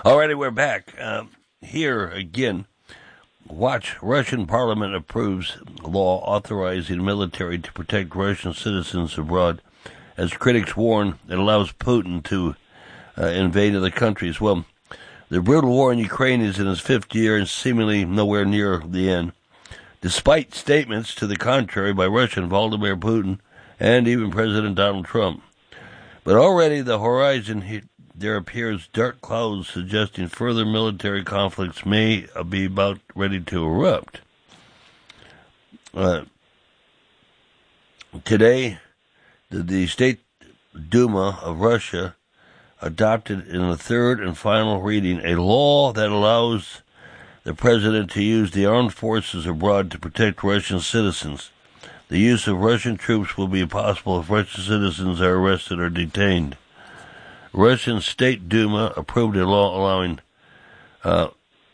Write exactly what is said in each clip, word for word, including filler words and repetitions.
All righty, we're back. Um, here again, watch. Russian parliament approves law authorizing military to protect Russian citizens abroad. As critics warn, it allows Putin to uh, invade other countries. Well, the brutal war in Ukraine is in its fifth year and seemingly nowhere near the end, despite statements to the contrary by Russian Vladimir Putin and even President Donald Trump. But already the horizon, he, there appears dark clouds suggesting further military conflicts may be about ready to erupt. Uh, today, the, the State Duma of Russia adopted in the third and final reading a law that allows the president to use the armed forces abroad to protect Russian citizens. The use of Russian troops will be possible if Russian citizens are arrested or detained. Russian State Duma approved a law allowing uh,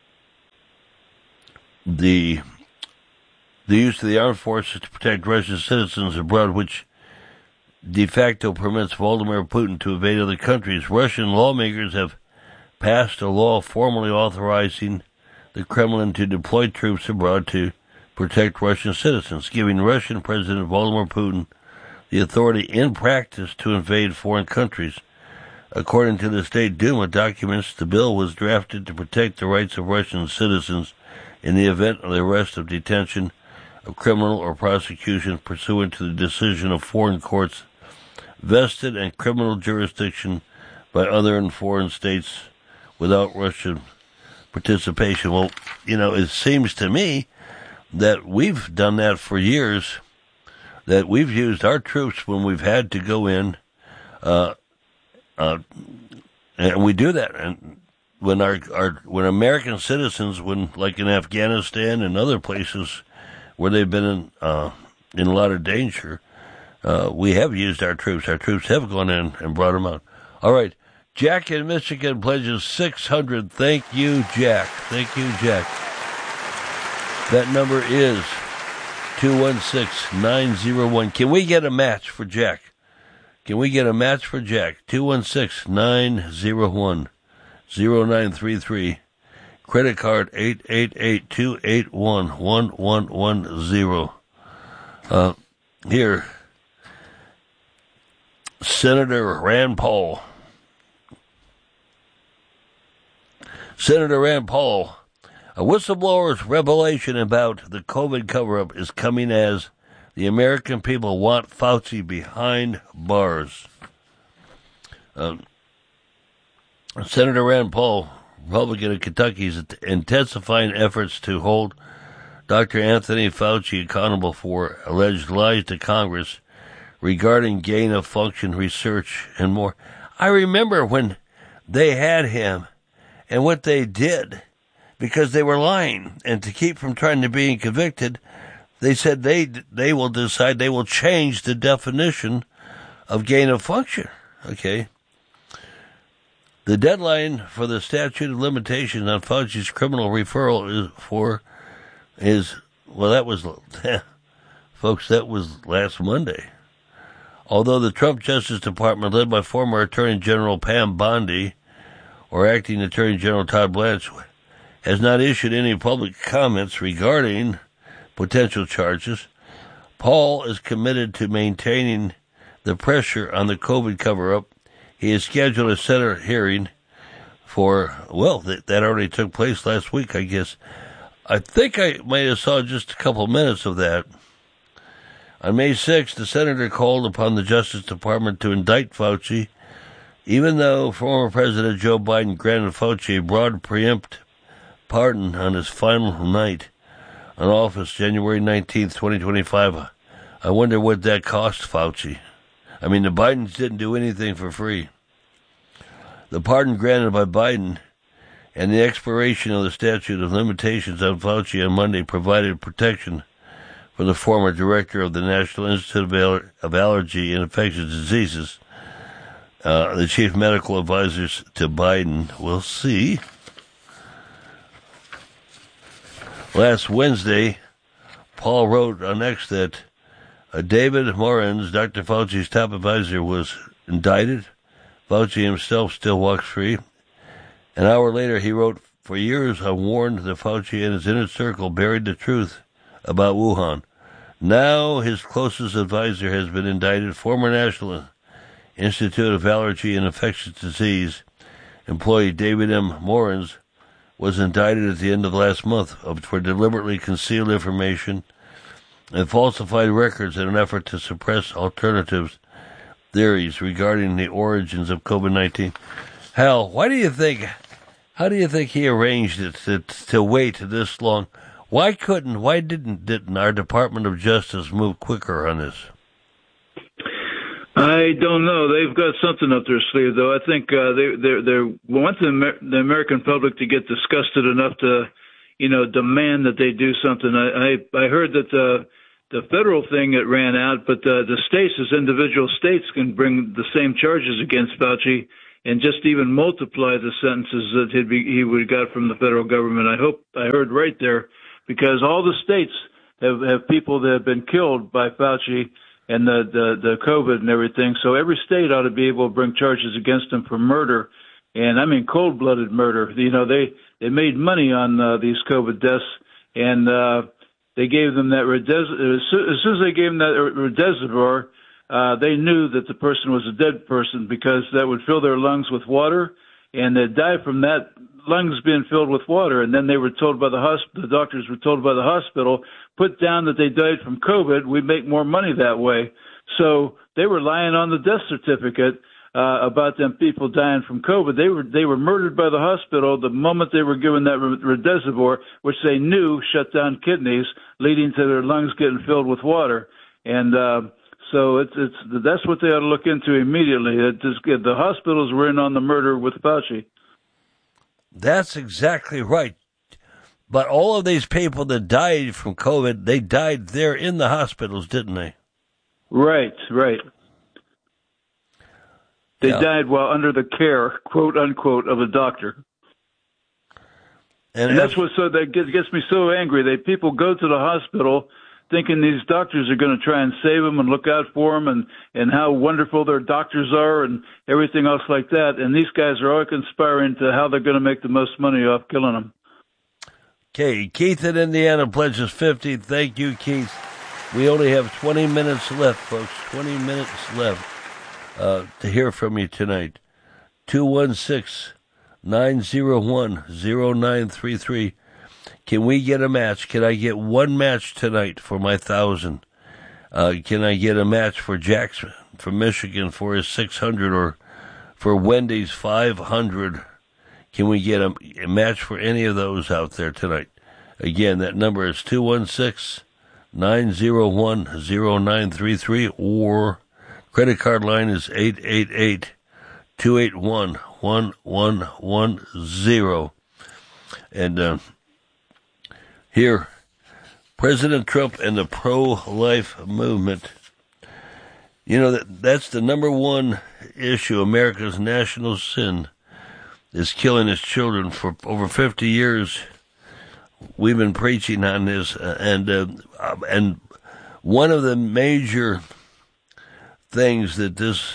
the the use of the armed forces to protect Russian citizens abroad, which de facto permits Vladimir Putin to invade other countries. Russian lawmakers have passed a law formally authorizing the Kremlin to deploy troops abroad to protect Russian citizens, giving Russian President Vladimir Putin the authority in practice to invade foreign countries. According to the State Duma documents, the bill was drafted to protect the rights of Russian citizens in the event of the arrest or detention of criminal or prosecution pursuant to the decision of foreign courts vested in criminal jurisdiction by other and foreign states without Russian participation. Well, you know, it seems to me that we've done that for years, that we've used our troops when we've had to go in, uh, uh, and we do that. And when our, our, when American citizens, when, like in Afghanistan and other places where they've been in, uh, in a lot of danger, uh, we have used our troops. Our troops have gone in and brought them out. All right. Jack in Michigan pledges six hundred. Thank you, Jack. Thank you, Jack. That number is two one six, nine zero one. Can we get a match for Jack? Can we get a match for Jack? two one six, nine zero one, zero nine three three. Credit card eight eight eight, two eight one, one one one zero. Uh, here, Senator Rand Paul. Senator Rand Paul, a whistleblower's revelation about the COVID cover-up is coming as the American people want Fauci behind bars. Uh, Senator Rand Paul, Republican of Kentucky, is intensifying efforts to hold Doctor Anthony Fauci accountable for alleged lies to Congress regarding gain-of-function research and more. I remember when they had him and what they did, because they were lying, and to keep from trying to be convicted, they said they they will decide, they will change the definition of gain of function. Okay. The deadline for the statute of limitations on Fauci's criminal referral is for is well, that was folks, that was last Monday. Although the Trump Justice Department, led by former Attorney General Pam Bondi, or Acting Attorney General Todd Blanche, has not issued any public comments regarding potential charges, Paul is committed to maintaining the pressure on the COVID cover-up. He has scheduled a Senate hearing for, well, that, that already took place last week, I guess. I think I might have saw just a couple minutes of that. On May sixth, the senator called upon the Justice Department to indict Fauci, even though former President Joe Biden granted Fauci a broad preempt pardon on his final night in office, January nineteenth, twenty twenty-five. I wonder what that cost Fauci. I mean, the Bidens didn't do anything for free. The pardon granted by Biden and the expiration of the statute of limitations on Fauci on Monday provided protection for the former director of the National Institute of, Aller- of Allergy and Infectious Diseases, uh, the chief medical advisors to Biden. We'll see. Last Wednesday, Paul wrote on X that uh, David Morens, Doctor Fauci's top advisor, was indicted. Fauci himself still walks free. An hour later, he wrote, "For years, I warned that Fauci and his inner circle buried the truth about Wuhan. Now his closest advisor has been indicted. Former National Institute of Allergy and Infectious Disease employee David M. Morans was indicted at the end of last month for deliberately concealed information and falsified records in an effort to suppress alternatives theories regarding the origins of COVID nineteen. Hal, why do you think, how do you think he arranged it to, to wait this long? Why couldn't, why didn't, didn't our Department of Justice move quicker on this? I don't know. They've got something up their sleeve, though. I think uh, they they they want the, Amer- the American public to get disgusted enough to, you know, demand that they do something. I I, I heard that the the federal thing it ran out, but the, the states, as individual states, can bring the same charges against Fauci and just even multiply the sentences that he'd be, he would have got from the federal government. I hope I heard right there, because all the states have have people that have been killed by Fauci and the, the, the COVID and everything. So every state ought to be able to bring charges against them for murder. And I mean, cold-blooded murder. You know, they, they made money on uh, these COVID deaths, and uh, they gave them that, redes- as soon as they gave them that remdesivir, uh, they knew that the person was a dead person, because that would fill their lungs with water, and they'd die from that lungs being filled with water. And then they were told by the hospital, the doctors were told by the hospital, put down that they died from COVID. We make more money that way. So they were lying on the death certificate uh, about them people dying from COVID. They were they were murdered by the hospital the moment they were given that remdesivir, which they knew shut down kidneys, leading to their lungs getting filled with water. And uh, so it's it's that's what they ought to look into immediately. It just, the hospitals were in on the murder with Fauci. That's exactly right. But all of these people that died from COVID, they died there in the hospitals, didn't they? Right, right. They yeah. died while under the care, quote unquote, of a doctor. And, and that's what so that gets, gets me so angry. That people go to the hospital thinking these doctors are going to try and save them and look out for them, and, and how wonderful their doctors are and everything else like that. And these guys are all conspiring to how they're going to make the most money off killing them. Okay, Keith in Indiana pledges fifty. Thank you, Keith. We only have twenty minutes left, folks. twenty minutes left uh, to hear from you tonight. two one six, nine zero one, zero nine three three. Can we get a match? Can I get one match tonight for my thousand? Uh, can I get a match for Jackson from Michigan for his six hundred, or for Wendy's five hundred? Can we get a, a match for any of those out there tonight? Again, that number is two one six, nine zero one, zero nine three three, or credit card line is eight eight eight, two eight one, one one one zero. And uh, here, President Trump and the pro-life movement. You know, that that's the number one issue. America's national sin is killing its children. For over fifty years, we've been preaching on this, uh, and uh, and one of the major things that this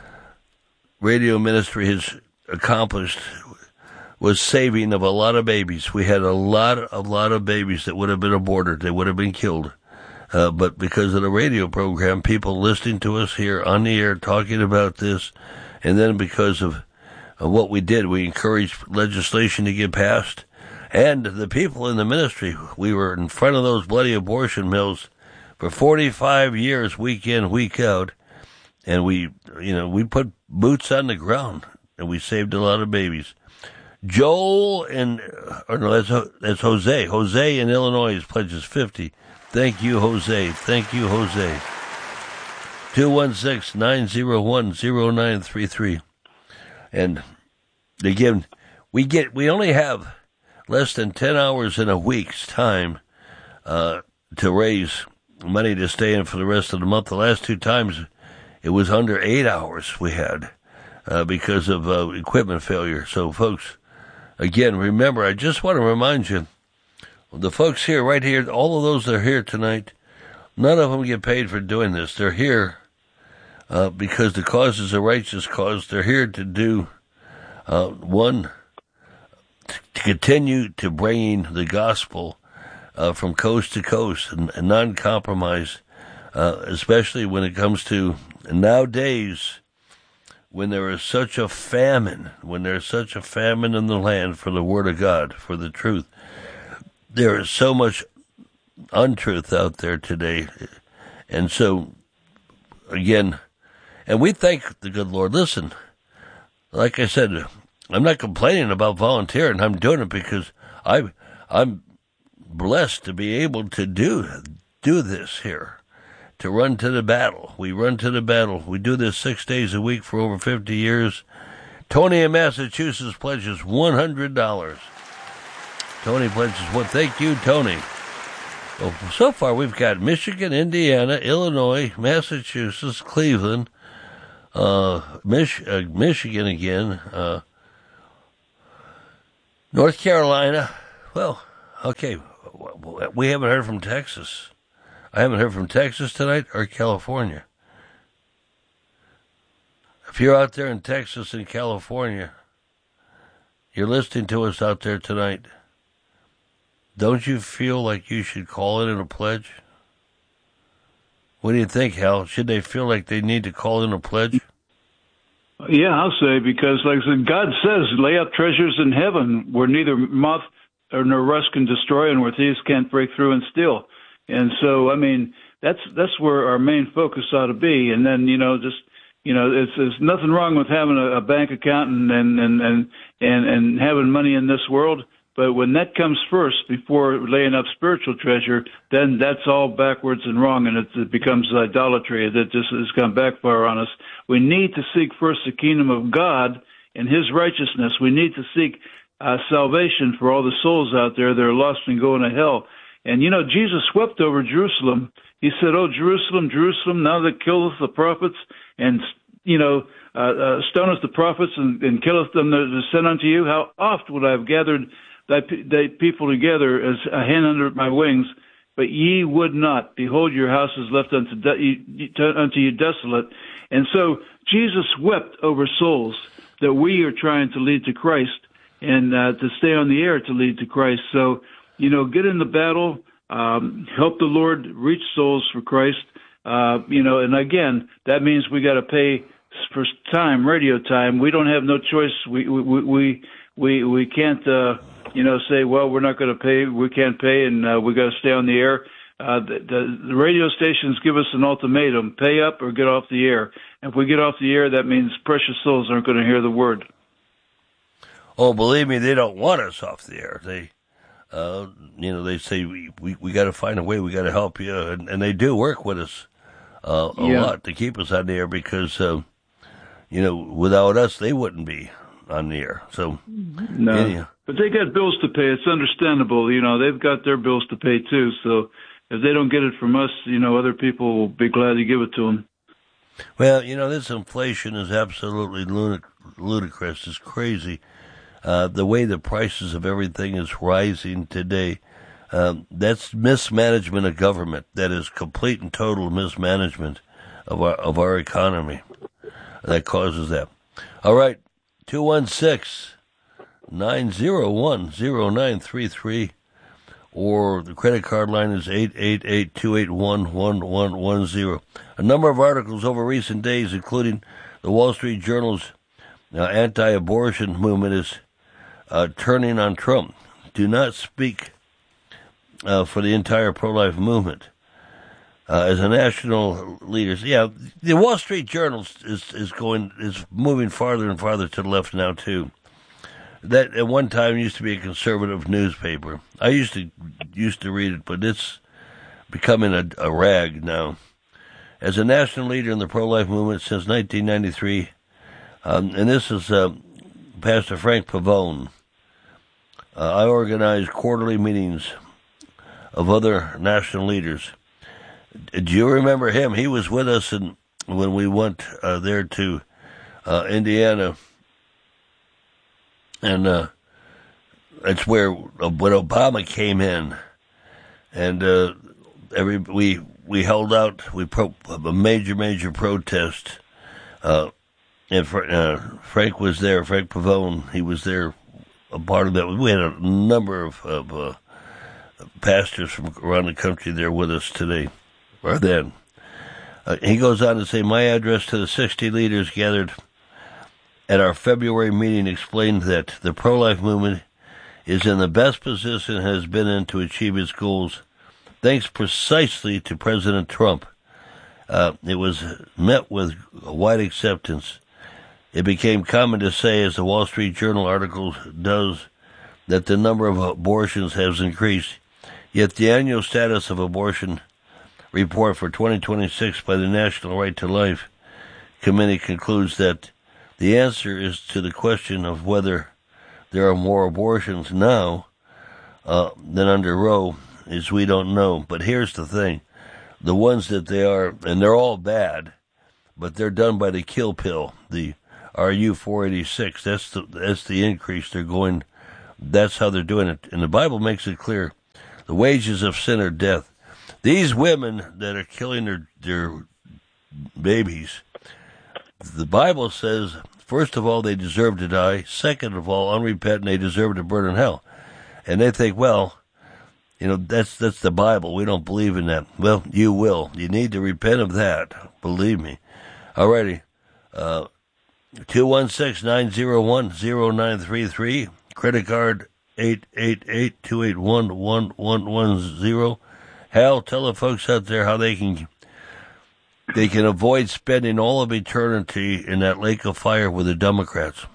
radio ministry has accomplished was saving of a lot of babies. We had a lot, a lot of babies that would have been aborted. They would have been killed. Uh, but because of the radio program, people listening to us here on the air talking about this, and then because of, of what we did, we encouraged legislation to get passed. And the people in the ministry, we were in front of those bloody abortion mills for forty-five years, week in, week out. And we, you know, we put boots on the ground, and we saved a lot of babies. Joel and, or no, that's, that's Jose. Jose in Illinois pledges fifty. Thank you, Jose. Thank you, Jose. two one six, nine zero one, zero nine three three. And again, we get, we only have less than ten hours in a week's time uh, to raise money to stay in for the rest of the month. The last two times, it was under eight hours we had uh, because of uh, equipment failure. So, folks, again, remember, I just want to remind you, the folks here, right here, all of those that are here tonight, none of them get paid for doing this. They're here uh, because the cause is a righteous cause. They're here to do, uh, one, continue to bringing the gospel uh, from coast to coast and, and non-compromise, uh, especially when it comes to nowadays when there is such a famine, when there is such a famine in the land for the Word of God, for the truth. There is so much untruth out there today. And so, again, and we thank the good Lord. Listen, like I said, I'm not complaining about volunteering. I'm doing it because I, I'm blessed to be able to do do this here, to run to the battle. We run to the battle. We do this six days a week for over fifty years. Tony in Massachusetts pledges one hundred dollars. Tony pledges one. Thank you, Tony. Well, so far we've got Michigan, Indiana, Illinois, Massachusetts, Cleveland, uh, Mich- uh, Michigan again, uh, North Carolina. Well, okay, we haven't heard from Texas. I haven't heard from Texas tonight or California. If you're out there in Texas and California, you're listening to us out there tonight, don't you feel like you should call it in a pledge? What do you think, Hal? Should they feel like they need to call in a pledge? Yeah, I'll say, because like I said, God says, lay up treasures in heaven where neither moth or nor rust can destroy and where thieves can't break through and steal. And so, I mean, that's that's where our main focus ought to be. And then, you know, just, you know, it's, there's nothing wrong with having a, a bank account and, and, and, and, and, and having money in this world. But when that comes first, before laying up spiritual treasure, then that's all backwards and wrong, and it, it becomes idolatry. That just has come backfire on us. We need to seek first the kingdom of God and His righteousness. We need to seek uh, salvation for all the souls out there that are lost and going to hell. And, you know, Jesus wept over Jerusalem. He said, "Oh, Jerusalem, Jerusalem, now that killeth the prophets and, you know, uh, uh, stoneth the prophets and, and killeth them that are sent unto you, how oft would I have gathered thy, thy people together as a hen under my wings, but ye would not. Behold, your house is left unto, de- unto you desolate." And so Jesus wept over souls that we are trying to lead to Christ and uh, to stay on the air to lead to Christ. So, you know, get in the battle, um, help the Lord reach souls for Christ. Uh, you know, and again, that means we got to pay for time, radio time. We don't have no choice. We we we we we can't, uh, you know, say, well, we're not going to pay. We can't pay, and uh, we got to stay on the air. Uh, the, the, the radio stations give us an ultimatum: pay up or get off the air. And if we get off the air, that means precious souls aren't going to hear the word. Oh, believe me, they don't want us off the air. They. Uh, you know, they say we we, we got to find a way. We got to help you, and, and they do work with us uh, a yeah. lot to keep us on the air because, uh, you know, without us, they wouldn't be on the air. So, no, anyhow. But they got bills to pay. It's understandable. You know, they've got their bills to pay too. So, if they don't get it from us, you know, other people will be glad to give it to them. Well, you know, this inflation is absolutely ludic- ludicrous. It's crazy. Uh, the way the prices of everything is rising today, um, that's mismanagement of government. That is complete and total mismanagement of our of our economy that causes that. All right, two one six, nine zero one, zero nine three three, or the credit card line is eight eight eight, two eight one, one one one zero. A number of articles over recent days, including the Wall Street Journal's uh, anti-abortion movement is Uh, turning on Trump. Do not speak uh, for the entire pro-life movement. Uh, as a national leader, yeah, the Wall Street Journal is is going is moving farther and farther to the left now too. That at one time used to be a conservative newspaper. I used to used to read it, but it's becoming a, a rag now. As a national leader in the pro-life movement since nineteen ninety-three, um, and this is uh, Pastor Frank Pavone. Uh, I organize quarterly meetings of other national leaders. Do you remember him? He was with us in, when we went uh, there to uh, Indiana, and uh, that's where uh, when Obama came in, and uh, every we we held out. We pro, a major major protest. Uh, And uh, Frank was there, Frank Pavone, he was there a part of that. We had a number of, of uh, pastors from around the country there with us today, or then. Uh, he goes on to say, my address to the sixty leaders gathered at our February meeting explained that the pro-life movement is in the best position it has been in to achieve its goals, thanks precisely to President Trump. Uh, it was met with wide acceptance. It became common to say, as the Wall Street Journal article does, that the number of abortions has increased. Yet the annual status of abortion report for twenty twenty-six by the National Right to Life Committee concludes that the answer is to the question of whether there are more abortions now uh, than under Roe is we don't know. But here's the thing. The ones that they are, and they're all bad, but they're done by the kill pill, the R U four eighty-six. That's the, that's the increase they're going, that's how they're doing it. And the Bible makes it clear. The wages of sin are death. These women that are killing their, their babies, the Bible says, first of all, they deserve to die. Second of all, unrepentant, they deserve to burn in hell. And they think, well, you know, that's that's the Bible. We don't believe in that. Well, you will. You need to repent of that. Believe me. Alrighty. Uh, two one six, nine zero one, zero nine three three. Credit card eight eight eight, two eight one, one one one zero. Hal, tell the folks out there how they can they can avoid spending all of eternity in that lake of fire with the Democrats.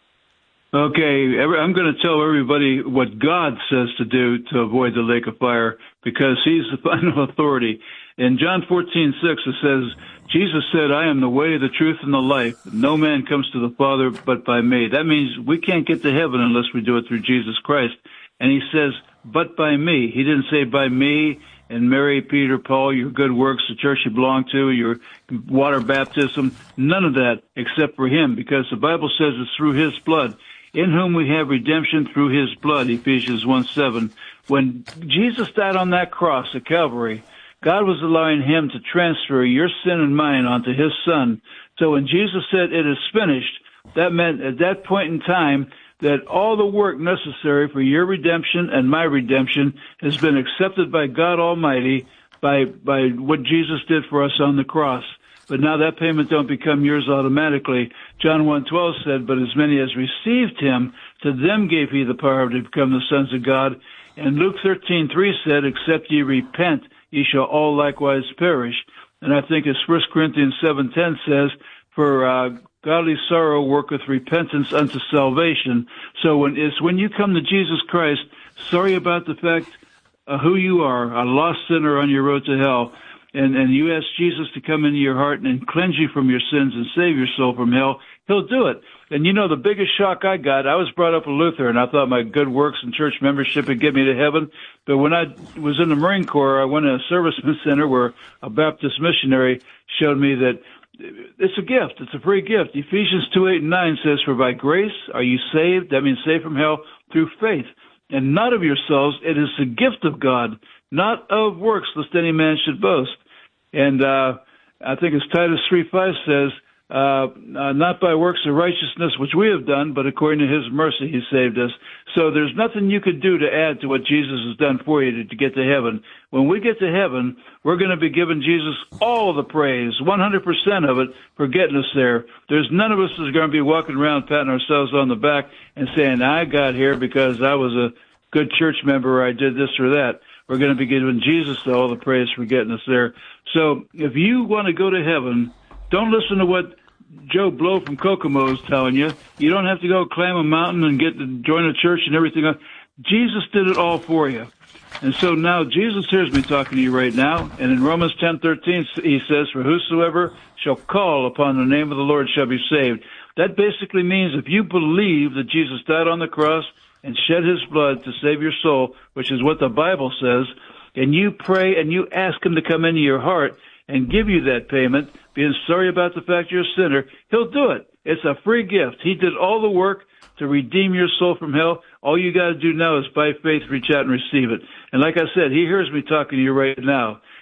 Okay, I'm going to tell everybody what God says to do to avoid the lake of fire, because he's the final authority. In John fourteen six, it says, Jesus said, I am the way, the truth, and the life. No man comes to the Father but by me. That means we can't get to heaven unless we do it through Jesus Christ. And he says, but by me. He didn't say by me and Mary, Peter, Paul, your good works, the church you belong to, your water baptism. None of that except for him, because the Bible says it's through his blood, in whom we have redemption through his blood, Ephesians one seven. When Jesus died on that cross at Calvary, God was allowing him to transfer your sin and mine onto his son. So when Jesus said it is finished, that meant at that point in time that all the work necessary for your redemption and my redemption has been accepted by God Almighty by by what Jesus did for us on the cross. But now that payment don't become yours automatically. John one twelve said, but as many as received him, to them gave he the power to become the sons of God. And Luke thirteen three said, except ye repent, ye shall all likewise perish. And I think as First Corinthians seven ten says, for uh, godly sorrow worketh repentance unto salvation. So when it's when you come to Jesus Christ, sorry about the fact of who you are, a lost sinner on your road to hell, and, and you ask Jesus to come into your heart and cleanse you from your sins and save your soul from hell, he'll do it. And you know, the biggest shock I got, I was brought up a Lutheran. I thought my good works and church membership would get me to heaven. But when I was in the Marine Corps, I went to a serviceman center where a Baptist missionary showed me that it's a gift. It's a free gift. Ephesians two eight and nine says, for by grace are you saved. That means saved from hell through faith. And not of yourselves. It is the gift of God, not of works, lest any man should boast. And uh, I think as Titus three five says, uh, uh, not by works of righteousness which we have done, but according to his mercy he saved us. So there's nothing you could do to add to what Jesus has done for you to, to get to heaven. When we get to heaven, we're going to be giving Jesus all the praise, one hundred percent of it, for getting us there. There's none of us is going to be walking around patting ourselves on the back and saying, I got here because I was a good church member, or I did this or that. We're going to be giving Jesus all the praise for getting us there. So if you want to go to heaven, don't listen to what Joe Blow from Kokomo is telling you. You don't have to go climb a mountain and get to join a church and everything else. Jesus did it all for you. And so now Jesus hears me talking to you right now. And in Romans ten thirteen, he says, for whosoever shall call upon the name of the Lord shall be saved. That basically means if you believe that Jesus died on the cross and shed his blood to save your soul, which is what the Bible says, and you pray and you ask him to come into your heart and give you that payment, being sorry about the fact you're a sinner, he'll do it. It's a free gift. He did all the work to redeem your soul from hell. All you got to do now is by faith reach out and receive it. And like I said, he hears me talking to you right now.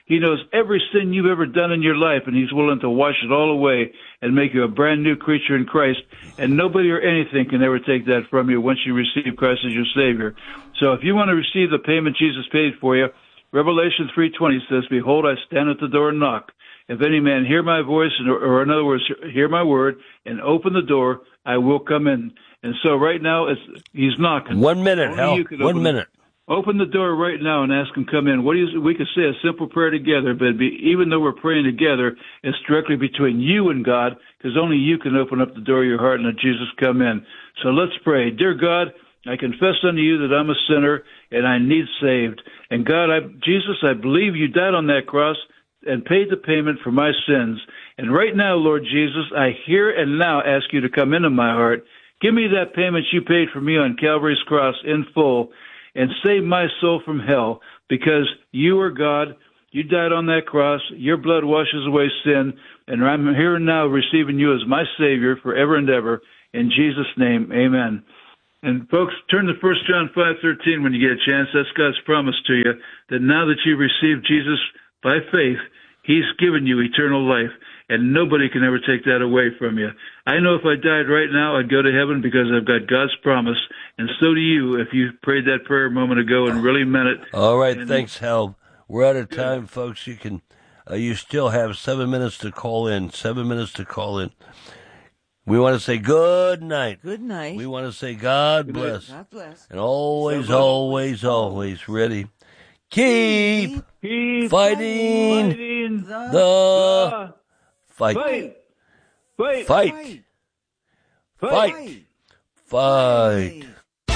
He knows every sin you've ever done in your life, and he's willing to wash it all away and make you a brand new creature in Christ. And nobody or anything can ever take that from you once you receive Christ as your Savior. So if you want to receive the payment Jesus paid for you, Revelation three twenty says, "Behold, I stand at the door and knock. If any man hear my voice, or in other words, hear my word, and open the door, I will come in." And so right now, it's, he's knocking. One minute, hell. One minute. Open the door right now and ask him to come in. What do you, we could say a simple prayer together, but be, even though we're praying together, it's directly between you and God, because only you can open up the door of your heart and let Jesus come in. So let's pray. Dear God, I confess unto you that I'm a sinner and I need saved. And God, I, Jesus, I believe you died on that cross and paid the payment for my sins. And right now, Lord Jesus, I here and now ask you to come into my heart. Give me that payment you paid for me on Calvary's cross in full, and save my soul from hell, because you are God. You died on that cross. Your blood washes away sin, and I'm here now receiving you as my Savior forever and ever. In Jesus' name, amen. And folks, turn to First John five thirteen when you get a chance. That's God's promise to you, that now that you've received Jesus by faith, he's given you eternal life, and nobody can ever take that away from you. I know if I died right now, I'd go to heaven because I've got God's promise, and so do you if you prayed that prayer a moment ago and really meant it. All right, and, thanks, Hal. We're out of time, yeah. folks. You can, uh, you still have seven minutes to call in. Seven minutes to call in. We want to say good night. Good night. We want to say God good bless. God bless. And always, always, always ready. Keep, keep fighting, fighting the, the fight. Fight. Fight. Fight. Fight. Fight. Fight.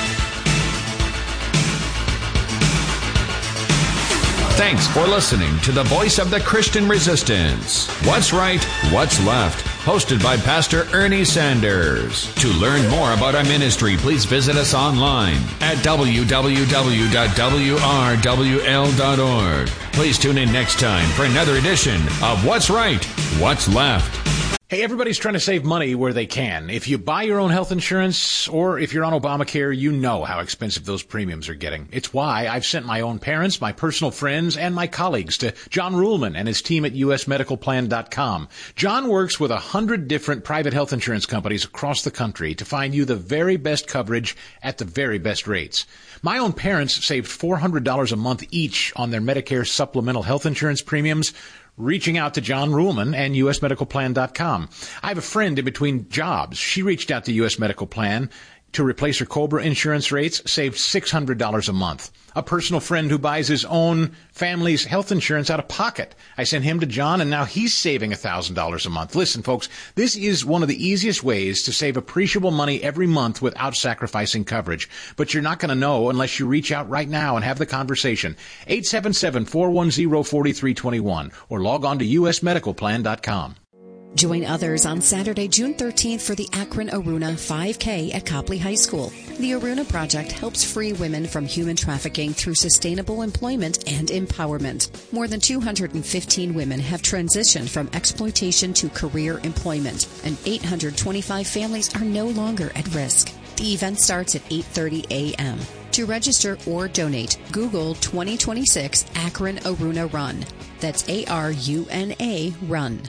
Thanks for listening to the Voice of the Christian Resistance. What's Right, What's Left? Hosted by Pastor Ernie Sanders. To learn more about our ministry, please visit us online at w w w dot w r w l dot org. Please tune in next time for another edition of What's Right, What's Left. Hey, everybody's trying to save money where they can. If you buy your own health insurance, or if you're on Obamacare, you know how expensive those premiums are getting. It's why I've sent my own parents, my personal friends, and my colleagues to John Ruhlman and his team at U S medical plan dot com. John works with a hundred different private health insurance companies across the country to find you the very best coverage at the very best rates. My own parents saved four hundred dollars a month each on their Medicare supplemental health insurance premiums, reaching out to John Ruhlman and U S medical plan dot com. I have a friend in between jobs. She reached out to U S Medical Plan to replace her COBRA insurance rates, saved six hundred dollars a month. A personal friend who buys his own family's health insurance out of pocket. I sent him to John, and now he's saving one thousand dollars a month. Listen, folks, this is one of the easiest ways to save appreciable money every month without sacrificing coverage. But you're not going to know unless you reach out right now and have the conversation. eight seven seven, four one zero, four three two one or log on to U S medical plan dot com. Join others on Saturday, June thirteenth for the Akron Aruna five K at Copley High School. The Aruna Project helps free women from human trafficking through sustainable employment and empowerment. More than two hundred fifteen women have transitioned from exploitation to career employment, and eight hundred twenty-five families are no longer at risk. The event starts at eight thirty a.m. To register or donate, Google twenty twenty-six Akron Aruna Run. That's A R U N A Run.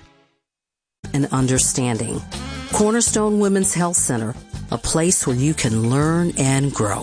And understanding. Cornerstone Women's Health Center, a place where you can learn and grow.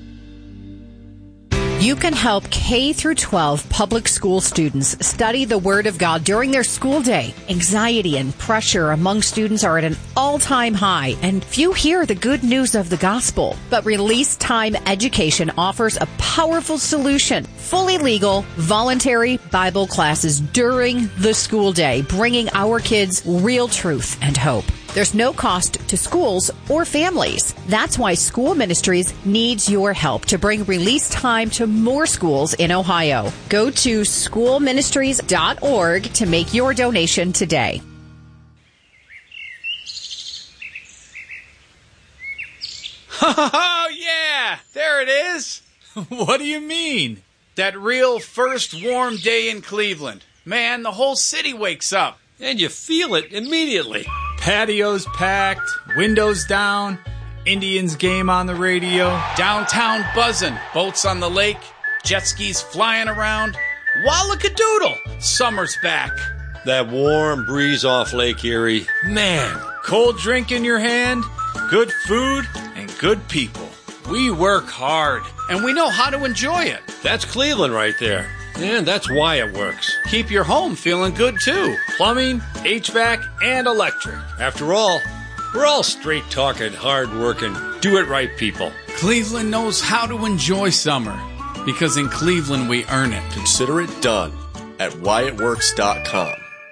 You can help K through twelve public school students study the Word of God during their school day. Anxiety and pressure among students are at an all-time high, and few hear the good news of the gospel. But Release Time Education offers a powerful solution. Fully legal, voluntary Bible classes during the school day, bringing our kids real truth and hope. There's no cost to schools or families. That's why School Ministries needs your help to bring Release Time to more schools in Ohio. Go to school ministries dot org to make your donation today. Oh, yeah! There it is! What do you mean? That real first warm day in Cleveland. Man, the whole city wakes up. And you feel it immediately. Patios packed, windows down, Indians game on the radio, downtown buzzing, boats on the lake, jet skis flying around. Wallakadoodle! Summer's back. That warm breeze off Lake Erie. Man, cold drink in your hand, good food, and good people. We work hard, and we know how to enjoy it. That's Cleveland right there. And that's why it works. Keep your home feeling good, too. Plumbing, H V A C, and electric. After all, we're all straight-talking, hard-working, do-it-right people. Cleveland knows how to enjoy summer, because in Cleveland we earn it. Consider it done at why it works dot com.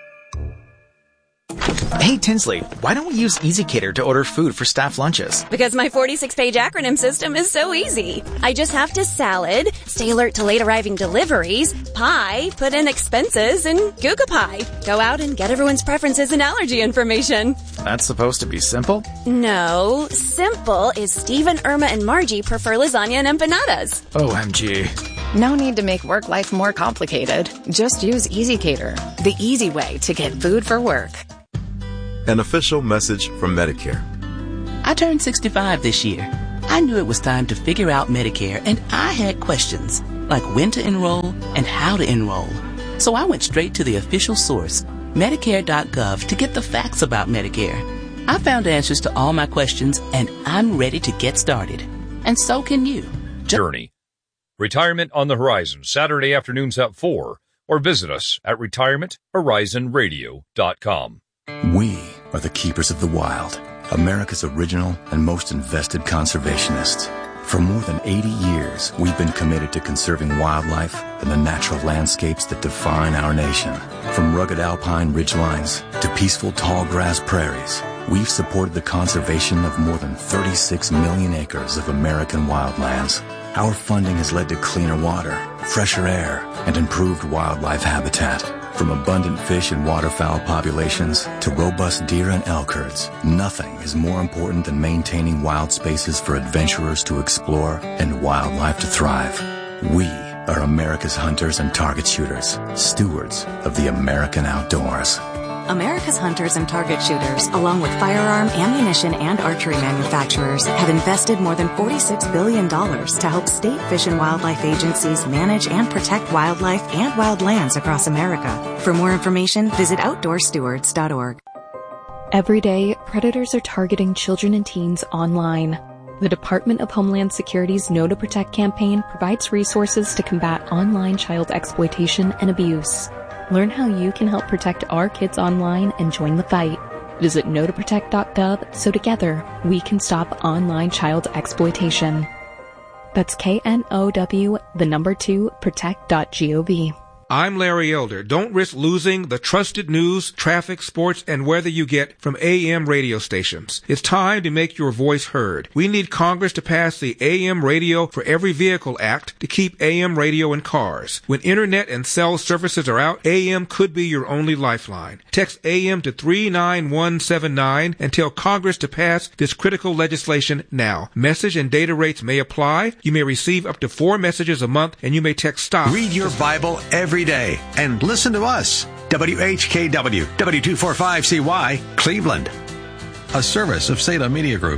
Hey, Tinsley, why don't we use EasyCater to order food for staff lunches? Because my forty-six page acronym system is so easy. I just have to salad, stay alert to late arriving deliveries, pie, put in expenses, and Google Pie. Go out and get everyone's preferences and allergy information. That's supposed to be simple? No, simple is Steve and Irma and Margie prefer lasagna and empanadas. O M G. No need to make work life more complicated. Just use EasyCater, the easy way to get food for work. An official message from Medicare. I turned sixty-five this year. I knew it was time to figure out Medicare, and I had questions, like when to enroll and how to enroll. So I went straight to the official source, Medicare dot gov, to get the facts about Medicare. I found answers to all my questions, and I'm ready to get started. And so can you. Journey. Retirement on the Horizon, Saturday afternoons at four, or visit us at retirement horizon radio dot com. We are the keepers of the wild, America's original and most invested conservationists. For more than eighty years, we've been committed to conserving wildlife and the natural landscapes that define our nation. From rugged alpine ridgelines to peaceful tall grass prairies, we've supported the conservation of more than thirty-six million acres of American wildlands. Our funding has led to cleaner water, fresher air, and improved wildlife habitat. From abundant fish and waterfowl populations to robust deer and elk herds, nothing is more important than maintaining wild spaces for adventurers to explore and wildlife to thrive. We are America's hunters and target shooters, stewards of the American outdoors. America's hunters and target shooters, along with firearm, ammunition, and archery manufacturers, have invested more than forty-six billion dollars to help state fish and wildlife agencies manage and protect wildlife and wildlands across America. For more information, visit outdoor stewards dot org. Every day, predators are targeting children and teens online. The Department of Homeland Security's Know to Protect campaign provides resources to combat online child exploitation and abuse. Learn how you can help protect our kids online and join the fight. Visit know to protect dot gov so together we can stop online child exploitation. That's K N O W, the number two, protect dot gov. I'm Larry Elder. Don't risk losing the trusted news, traffic, sports, and weather you get from A M radio stations. It's time to make your voice heard. We need Congress to pass the A M Radio for Every Vehicle Act to keep A M radio in cars. When internet and cell services are out, A M could be your only lifeline. Text A M to three nine one seven nine and tell Congress to pass this critical legislation now. Message and data rates may apply. You may receive up to four messages a month, and you may text STOP. Read your Bible every day and listen to us. W H K W, W two forty-five C Y, Cleveland. A service of Salem Media Group.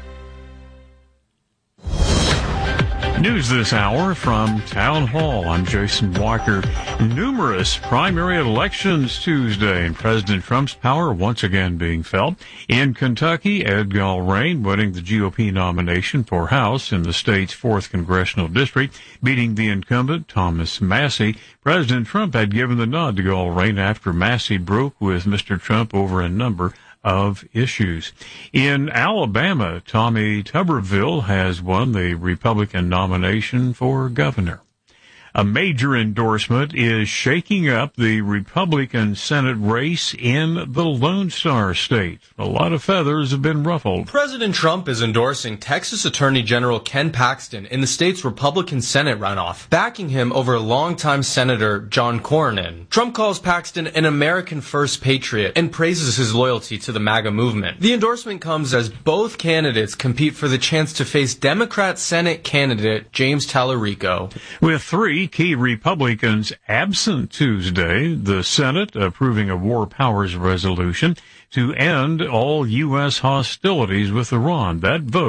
News this hour from Town Hall. I'm Jason Walker. Numerous primary elections Tuesday, and President Trump's power once again being felt. In Kentucky, Ed Gulrane winning the G O P nomination for House in the state's fourth congressional district, beating the incumbent Thomas Massie. President Trump had given the nod to Gulrane after Massie broke with Mister Trump over a number of issues. In Alabama, Tommy Tuberville has won the Republican nomination for governor. A major endorsement is shaking up the Republican Senate race in the Lone Star State. A lot of feathers have been ruffled. President Trump is endorsing Texas Attorney General Ken Paxton in the state's Republican Senate runoff, backing him over longtime Senator John Cornyn. Trump calls Paxton an American First patriot and praises his loyalty to the MAGA movement. The endorsement comes as both candidates compete for the chance to face Democrat Senate candidate James Tallarico. With three key Republicans absent Tuesday, the Senate approving a War Powers resolution to end all U S hostilities with Iran. That vote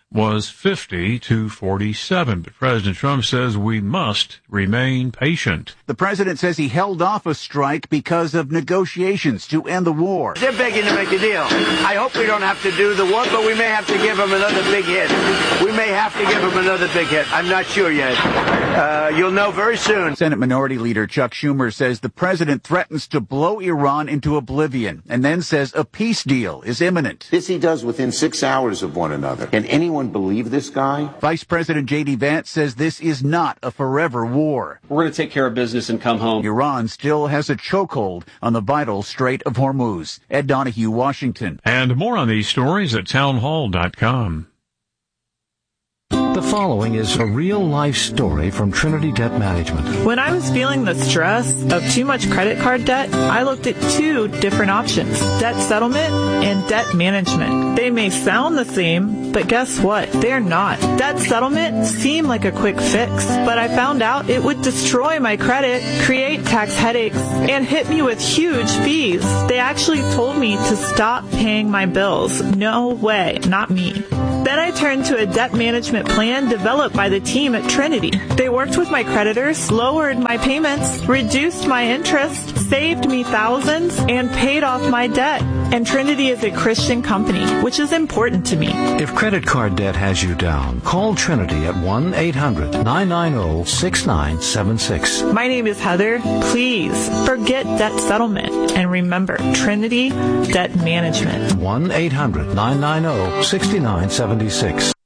was fifty to forty-seven. But President Trump says we must remain patient. The president says he held off a strike because of negotiations to end the war. They're begging to make a deal. I hope we don't have to do the war, but we may have to give them another big hit. We may have to give them another big hit. I'm not sure yet. Uh, you'll know very soon. Senate Minority Leader Chuck Schumer says the president threatens to blow Iran into oblivion and then says a peace deal is imminent. This he does within six hours of one another. Can anyone believe this guy? Vice President J D Vance says this is not a forever war. We're going to take care of business and come home. Iran still has a chokehold on the vital Strait of Hormuz. Ed Donahue, Washington. And more on these stories at townhall dot com. The following is a real-life story from Trinity Debt Management. When I was feeling the stress of too much credit card debt, I looked at two different options, debt settlement and debt management. They may sound the same, but guess what? They're not. Debt settlement seemed like a quick fix, but I found out it would destroy my credit, create tax headaches, and hit me with huge fees. They actually told me to stop paying my bills. No way, not me. Then I turned to a debt management plan developed by the team at Trinity. They worked with my creditors, lowered my payments, reduced my interest, saved me thousands, and paid off my debt. And Trinity is a Christian company, which is important to me. If credit card debt has you down, call Trinity at one eight hundred nine nine zero six nine seven six. My name is Heather. Please forget debt settlement and remember Trinity Debt Management. one eight hundred nine nine zero six nine seven six.